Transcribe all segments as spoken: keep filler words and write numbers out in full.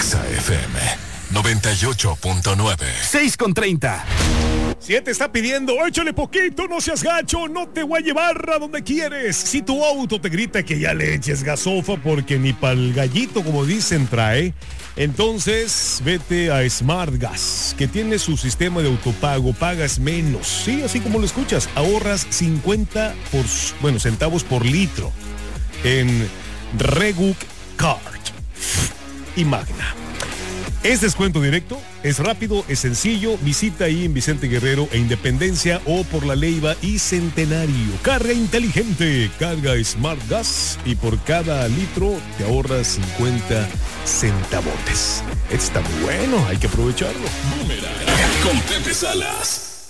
Exa F M noventa y ocho punto nueve. seis con treinta. Si él te está pidiendo, échale poquito, no seas gacho, no te voy a llevar a donde quieres. Si tu auto te grita que ya le eches gasofa porque ni pa'l gallito, como dicen, trae, entonces vete a Smart Gas, que tiene su sistema de autopago, pagas menos. Sí, así como lo escuchas, ahorras cincuenta por, bueno, centavos por litro en Reguc Card y Magna. Es descuento directo, es rápido, es sencillo. Visita ahí en Vicente Guerrero e Independencia o por La Leiva y Centenario. Carga inteligente, carga Smart Gas y por cada litro te ahorras cincuenta centavotes. Está muy bueno, hay que aprovecharlo. Boomerang con Pepe Salas.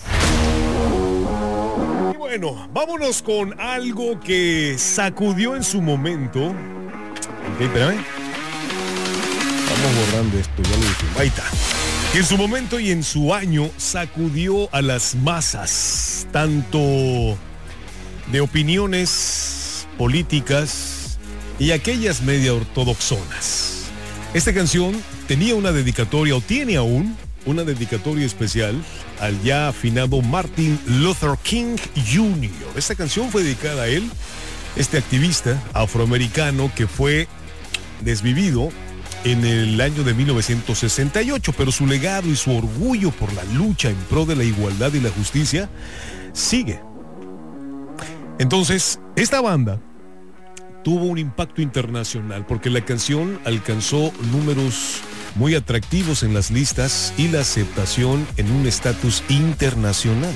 Y bueno, vámonos con algo que sacudió en su momento. Ok, espérame. Estamos borrando esto, ya lo dije. Ahí está. Que en su momento y en su año sacudió a las masas, tanto de opiniones políticas y aquellas media ortodoxonas. Esta canción tenía una dedicatoria, o tiene aún una dedicatoria especial al ya afinado Martin Luther King junior Esta canción fue dedicada a él, este activista afroamericano que fue desvivido en el año de mil novecientos sesenta y ocho, pero su legado y su orgullo por la lucha en pro de la igualdad y la justicia sigue. Entonces, esta banda tuvo un impacto internacional porque la canción alcanzó números muy atractivos en las listas y la aceptación en un estatus internacional.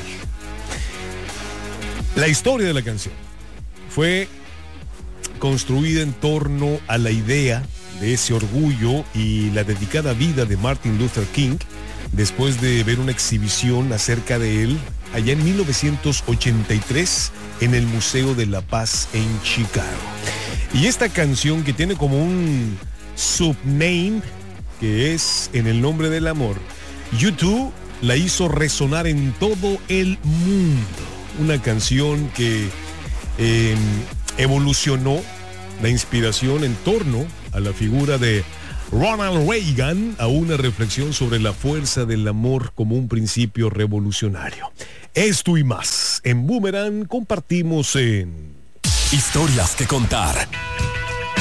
La historia de la canción fue construida en torno a la idea de ese orgullo y la dedicada vida de Martin Luther King después de ver una exhibición acerca de él allá en mil novecientos ochenta y tres en el Museo de la Paz en Chicago. Y esta canción, que tiene como un subname que es En el nombre del amor, YouTube la hizo resonar en todo el mundo. Una canción que eh, evolucionó la inspiración en torno a la figura de Ronald Reagan, a una reflexión sobre la fuerza del amor como un principio revolucionario. Esto y más en Boomerang compartimos en Historias que contar.